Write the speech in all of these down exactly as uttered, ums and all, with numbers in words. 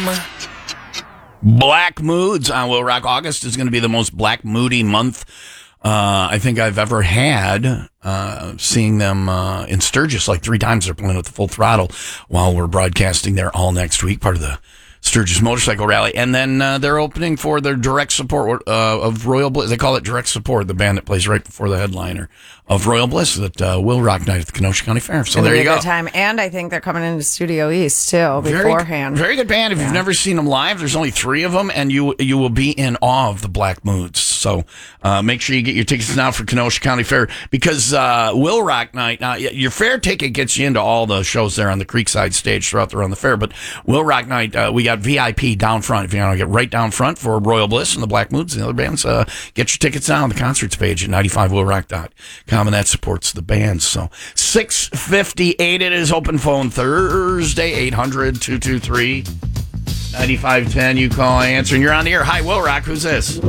Black Moods on Will Rock. August is going to be the most black, moody month uh, I think I've ever had. Uh, seeing them uh, in Sturgis like three times. They're playing with the full throttle while we're broadcasting there all next week, part of the Sturgis Motorcycle Rally. And then uh, they're opening for their direct support uh, of Royal Bliss. They call it Direct Support, the band that plays right before the headliner of Royal Bliss at uh, Will Rock Night at the Kenosha County Fair. So there you go. Good time. And I think they're coming into Studio East, too, Very, beforehand. very good band. If Yeah. you've never seen them live, there's only three of them, and you you will be in awe of the Black Moods. So uh, make sure you get your tickets now for Kenosha County Fair, because uh, Will Rock Night, now your fair ticket gets you into all the shows there on the Creekside stage throughout the run of the fair, but Will Rock Night, uh, we got V I P down front. If you want to get right down front for Royal Bliss and the Black Moods and the other bands, uh, get your tickets now on the concerts page at ninety-five will rock dot com, and that supports the bands. So six fifty-eight, it is Open Phone Thursday, eight hundred, two two three, nine five one zero. You call, I answer, and you're on the air. Hi, Will Rock. Who's this?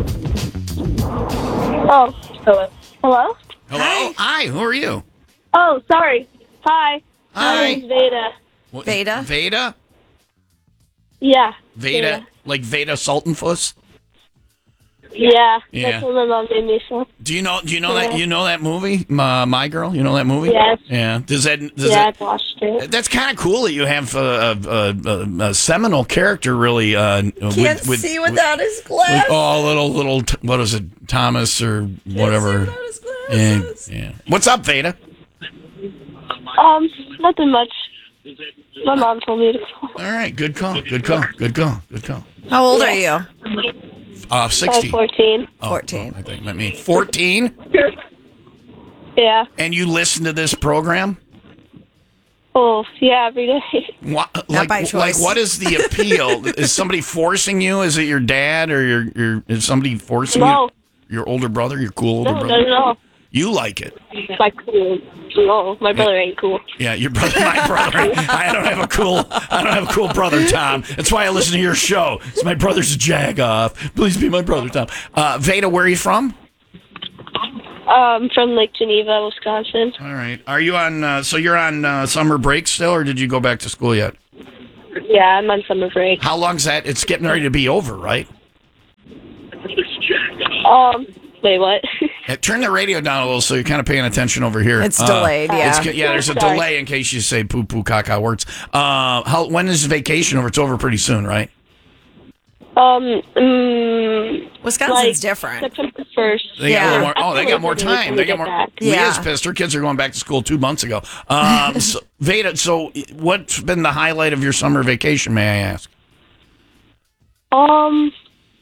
Oh, hello. Hello? Hello? Hi. Hi, who are you? Oh, sorry. Hi. Hi. My name's Veda. What, Veda? Veda? Yeah. Veda? Like Veda Sultanfuss? Yeah. Yeah. That's what my mom named me for. Do you know? Do you know that? Yeah. You know that movie, My, My Girl? You know that movie? Yes. Yeah. Does that? Does yeah, that, I've watched it. That's kind of cool that you have a, a, a, a seminal character, really. Uh, Can't with, with, see with, without his with, glass. oh, little little. What is it, Thomas or whatever? Can't see without his Yeah, glasses. yeah. What's up, Veda? Um, nothing much. My mom told me to call. All right, good call, good call, good call, good call. How old are you? Uh, I'm sixty. fourteen. Oh, fourteen. oh, I think that means fourteen. Yeah. And you listen to this program? Oh, yeah, every day. What, like, by like, choice. what is the appeal? Is somebody forcing you? Is it your dad or your, your is somebody forcing No. you? Your older brother, your cool older No, brother? no, no. You like it? My cool. No, my brother ain't cool. Yeah, your brother, my brother. I don't have a cool, I don't have a cool brother, Tom. That's why I listen to your show. It's my brother's a jag off. Please be my brother, Tom. Uh, Veda, where are you from? Um, from Lake Geneva, Wisconsin. All right. Are you on? Uh, so you're on uh, summer break still, or did you go back to school yet? Yeah, I'm on summer break. How long's that? It's getting ready to be over, right? Um, wait, what? Yeah, turn the radio down a little so you're kind of paying attention over here. It's Uh, delayed, yeah. It's, yeah, there's a Sorry. delay in case you say poo poo caca words. Uh, how when is vacation over? It's over pretty soon, right? Um, um Wisconsin's like different. September first. They Yeah. got a little more, oh, they got more time. They got more. Back. Yeah. Leah's pissed. Her kids are going back to school two months ago. Um, so, Veda, so what's been the highlight of your summer vacation? May I ask? Um,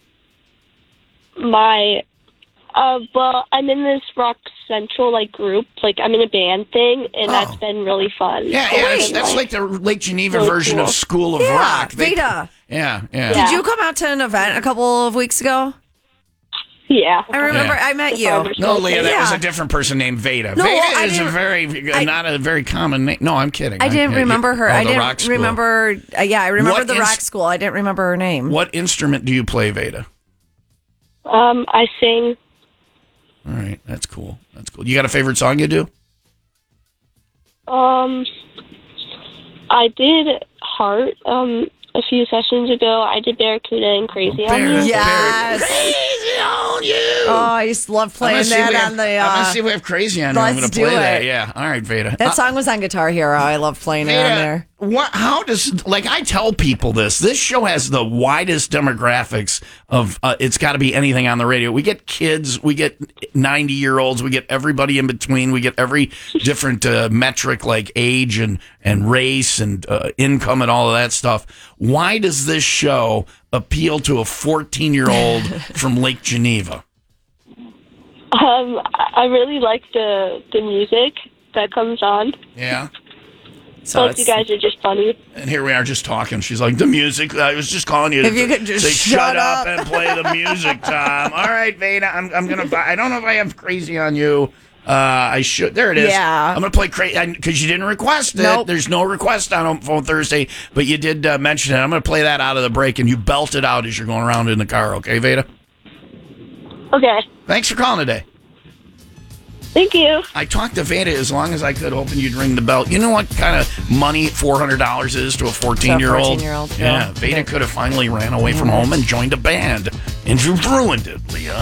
my, uh, well, I'm in this Rock Central like group. Like I'm in a band thing, and Oh. that's been really fun. Yeah, yeah, that's, that's like the Lake Geneva Really version of cool. School of Yeah, Rock. They- Veda. Yeah, yeah. Yeah. Did you come out to an event a couple of weeks ago? Yeah. I remember Yeah. I met you. No, Leah, that was Yeah. a different person named Veda. No, Veda I is a didn't- very, I- not a very common name. No, I'm kidding. I didn't yeah, remember her. oh, I the rock didn't school. remember. Uh, yeah, I remember What the ins- rock school. I didn't remember her name. What instrument do you play, Veda? Um, I sing. All right, that's cool. That's cool. You got a favorite song you do? Um, I did Heart. Um, a few sessions ago, I did Barracuda and Crazy on Barra- You. Yes. Crazy on you. Oh, I used to love I'm playing gonna see if that we have- on the. I'm gonna Uh, see if we have Crazy on you. I'm let's gonna play do that. it. Yeah. All right, Veda. that song was on Guitar Hero. I love playing it on Veda, there. What? How does like I tell people this? This show has the widest demographics of. Uh, it's got to be anything on the radio. We get kids, we get ninety year olds, we get everybody in between, we get every different uh, metric like age and and race and uh, income and all of that stuff. Why does this show appeal to a fourteen year old from Lake Geneva? Um, I I really like the the music that comes on. Yeah. So Plus, you it's- guys are just funny. And here we are just talking. She's like, the music. I was just calling you. If to you could just say, shut up up." and play the music, Tom. All right, Veda. I'm, I'm gonna. Buy, I don't know if I have Crazy on You. Uh, I should. There it is. Yeah. I'm gonna play Crazy because you didn't request it. Nope. There's no request on Phone Thursday, but you did uh, mention it. I'm gonna play that out of the break, and you belt it out as you're going around in the car. Okay, Veda. Okay. Thanks for calling today. Thank you. I talked to Veda as long as I could, hoping you'd ring the bell. You know what kind of money four hundred dollars is to a fourteen-year-old? fourteen-year-old, Yeah, yeah. Veda could have finally ran away from home and joined a band. And you ruined it, Leah.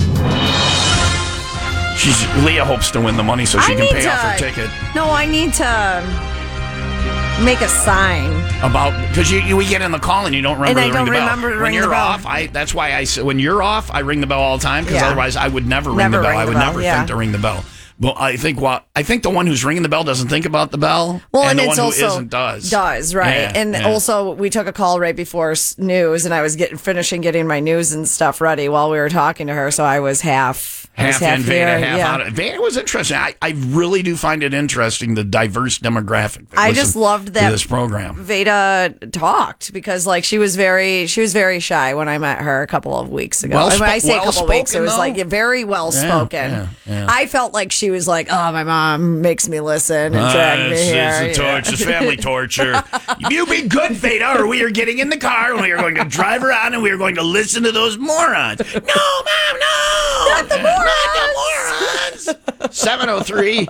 She's Leah hopes to win the money so she I can need pay to- off her ticket. No, I need to make a sign. About because you, you we get in the call and you don't remember And I to ring don't the bell. remember to when ring you're the bell. off, I that's why I say when you're off, I ring the bell all the time because Yeah. otherwise I would never ring Never the bell. ring I the would bell, never yeah. think to ring the bell. Well, I think what I think the one who's ringing the bell doesn't think about the bell, Well, and, and, the it's one also who isn't does. Does right, Yeah, and yeah. also we took a call right before s- news, and I was getting finishing getting my news and stuff ready while we were talking to her, so I was half. I was half in Veda, here, half yeah. out. Veda was interesting. I, I really do find it interesting the diverse demographic. That I just listen loved to that this program. Veda talked because like she was very she was very shy when I met her a couple of weeks ago. Well And when I spo- say a couple of weeks, it well-spoken, was like though? very well spoken. yeah, yeah. I felt like she was like, "Oh, my mom makes me listen and drag Uh, me it's, here." it's a Yeah. torture. It's family torture. You be good, Veda, or we are getting in the car and we are going to drive around and we are going to listen to those morons. No, Mom, no! Not the morons! Not the morons! seven oh three.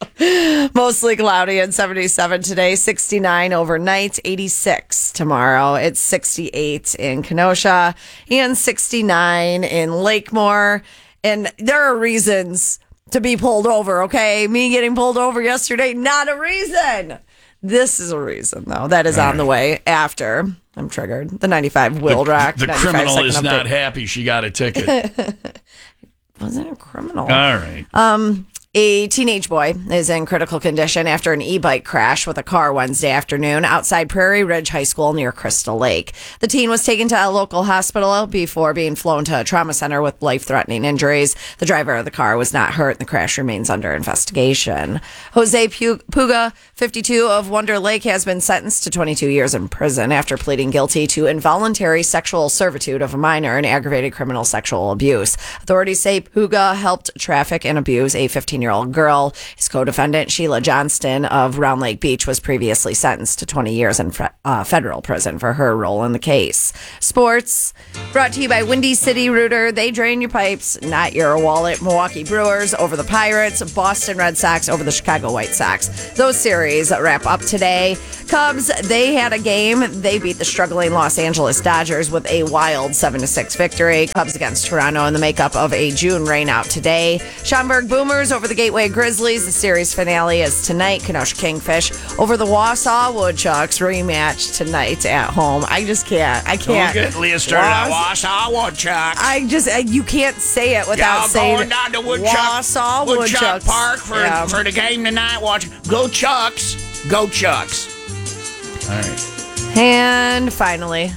Mostly cloudy and seventy-seven today, sixty-nine overnight, eighty-six tomorrow. It's sixty-eight in Kenosha and sixty-nine in Lakemore. And there are reasons to be pulled over, okay? Me getting pulled over yesterday, not a reason. This is a reason, though. That is on the way after. I'm triggered. The ninety-five Will Rock. The ninety-five criminal second is not update. happy she got a ticket. Wasn't a criminal. All right. A teenage boy is in critical condition after an e-bike crash with a car Wednesday afternoon outside Prairie Ridge High School near Crystal Lake. The teen was taken to a local hospital before being flown to a trauma center with life-threatening injuries. The driver of the car was not hurt. The crash remains under investigation. Jose Pu- Puga, fifty-two, of Wonder Lake, has been sentenced to twenty-two years in prison after pleading guilty to involuntary sexual servitude of a minor and aggravated criminal sexual abuse. Authorities say Puga helped traffic and abuse a fifteen-year-old girl. His co-defendant, Sheila Johnston of Round Lake Beach, was previously sentenced to twenty years in fe- uh, federal prison for her role in the case. Sports, brought to you by Windy City Rooter. They drain your pipes, not your wallet. Milwaukee Brewers over the Pirates. Boston Red Sox over the Chicago White Sox. Those series wrap up today. Cubs, they had a game. They beat the struggling Los Angeles Dodgers with a wild seven to six victory. Cubs against Toronto in the makeup of a June rainout today. Schaumburg Boomers over the Gateway Grizzlies. The series finale is tonight. Kenosha Kingfish over the Wausau Woodchucks. Rematch tonight at home. I just can't. I Don't can't. get Leah started out. Was- Wausau Woodchucks. I just, I, you can't say it without Y'all saying going down to Woodchuck, Wausau Woodchuck Woodchucks. Park for, Yeah. for the game tonight. Watch. Go Chucks. Go Chucks. All right. And finally,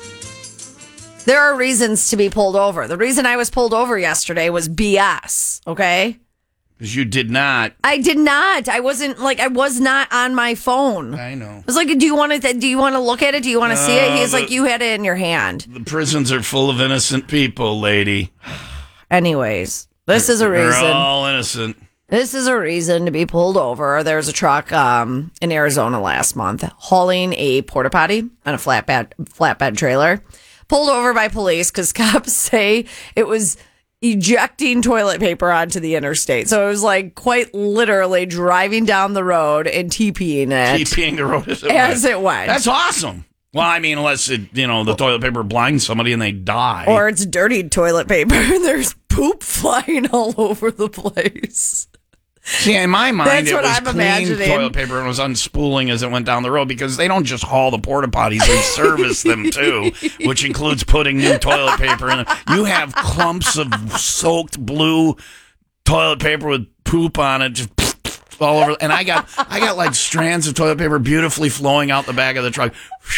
there are reasons to be pulled over. The reason I was pulled over yesterday was B S, okay? Because you did not. I did not. I wasn't like I was not on my phone. I I know. was like, "Do you want to do you want to look at it? Do you want to see it?" No, He's the- like, "You had it in your hand." The prisons are full of innocent people, lady. Anyways, this is a They're reason. all innocent. This is a reason to be pulled over. There was a truck um, in Arizona last month hauling a porta potty on a flatbed flatbed trailer. Pulled over by police because cops say it was ejecting toilet paper onto the interstate. So it was like quite literally driving down the road and TPing it TPing the road as it as went. it went. That's awesome. Well, I mean, unless it, you know, the toilet paper blinds somebody and they die. Or it's dirty toilet paper and there's poop flying all over the place. See, in my mind, That's it what was I'm clean imagining. toilet paper and was unspooling as it went down the road because they don't just haul the porta potties; they service them too, which includes putting new toilet paper in them. You have clumps of soaked blue toilet paper with poop on it, just all over. And I got, I got like strands of toilet paper beautifully flowing out the back of the truck.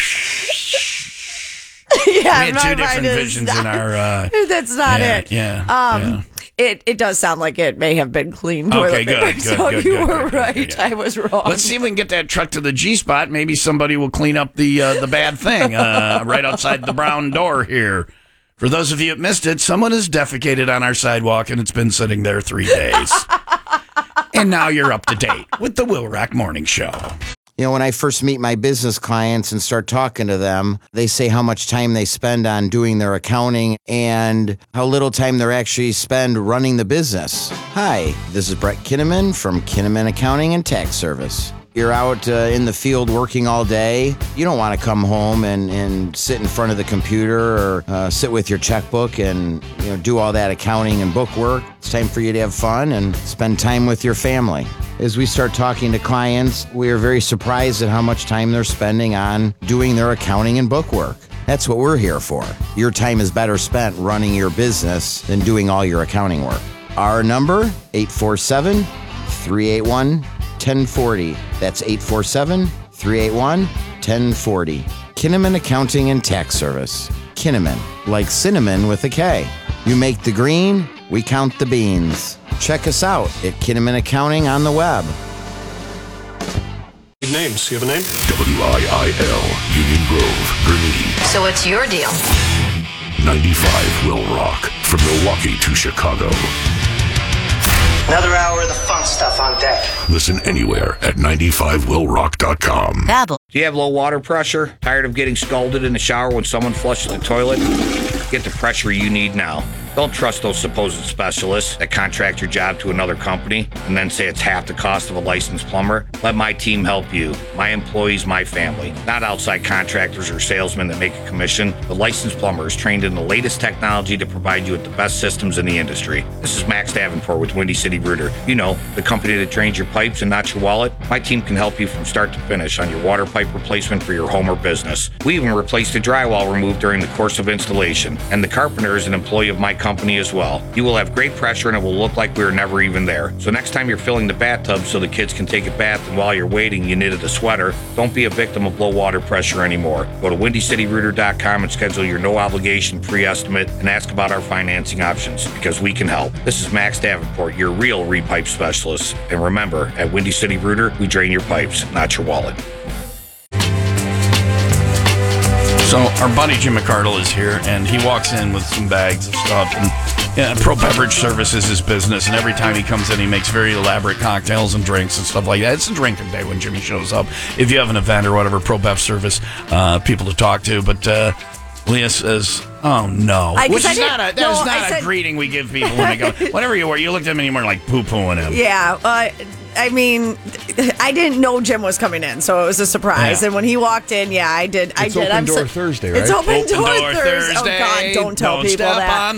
Yeah, We had my two mind different is visions not- in our. Uh, That's not yeah, it. yeah, Um, yeah. It it does sound like it may have been clean toilet Okay, good, paper. good, so good, you good, were good, good, right. good, yeah. I was wrong. Let's see if we can get that truck to the G spot. Maybe somebody will clean up the uh, the bad thing uh, right outside the brown door here. For those of you that missed it, someone has defecated on our sidewalk and it's been sitting there three days. And now you're up to date with the Will Rock Morning Show. You know, when I first meet my business clients and start talking to them, they say how much time they spend on doing their accounting and how little time they actually spend running the business. Hi, this is Brett Kinnaman from Kinnaman Accounting and Tax Service. You're out uh, in the field working all day. You don't want to come home and, and sit in front of the computer or uh, sit with your checkbook and you know do all that accounting and book work. It's time for you to have fun and spend time with your family. As we start talking to clients, we are very surprised at how much time they're spending on doing their accounting and book work. That's what we're here for. Your time is better spent running your business than doing all your accounting work. Our number, eight four seven, three eight one, ten forty. That's eight four seven, three eight one, ten forty. Kinnaman Accounting and Tax Service. Kinnaman, like cinnamon with a K. You make the green, we count the beans. Check us out at Kinnaman Accounting on the web. Names. You have a name? W I I L, Union Grove, Gurnee. So what's your deal? ninety-five Will Rock, from Milwaukee to Chicago. Another hour of the fun stuff on deck. Listen anywhere at ninety-five will rock dot com. Babble. Do you have low water pressure? Tired of getting scalded in the shower when someone flushes the toilet? Get the pressure you need now. Don't trust those supposed specialists that contract your job to another company and then say it's half the cost of a licensed plumber. Let my team help you. My employees, my family. Not outside contractors or salesmen that make a commission. The licensed plumber is trained in the latest technology to provide you with the best systems in the industry. This is Max Davenport with Windy City Rooter. You know, the company that drains your pipes and not your wallet. My team can help you from start to finish on your water pipe replacement for your home or business. We even replaced the drywall removed during the course of installation. And the carpenter is an employee of my company as well. You will have great pressure and it will look like we were never even there. So next time you're filling the bathtub so the kids can take a bath and while you're waiting you knitted a sweater, don't be a victim of low water pressure anymore. Go to windy city rooter dot com and schedule your no obligation free estimate and ask about our financing options because we can help. This is Max Davenport, your real repipe specialist. And remember, at Windy City Rooter, we drain your pipes, not your wallet. So our buddy Jim McCardle is here, and he walks in with some bags of stuff. And yeah, Pro Beverage Service is his business, and every time he comes in, he makes very elaborate cocktails and drinks and stuff like that. It's a drinking day when Jimmy shows up. If you have an event or whatever, Pro Bev Service, uh, people to talk to. But uh, Leah says, "Oh no," I- 'cause which I is not didn't- a that no, is I not a said- greeting we give people when they go. Whatever you were, you looked at him and you weren't like poo pooing him. Yeah, uh, I mean, I didn't know Jim was coming in, so it was a surprise. Yeah. And when he walked in, yeah, I did. I It's did. open I'm door so- Thursday, right? It's open, Open door, door Thursday. Oh Thursday. God, don't tell Don't people step that. on